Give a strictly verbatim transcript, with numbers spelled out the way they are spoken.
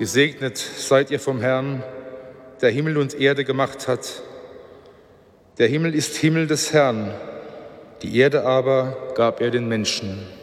Gesegnet seid ihr vom Herrn, der Himmel und Erde gemacht hat. Der Himmel ist Himmel des Herrn, die Erde aber gab er den Menschen.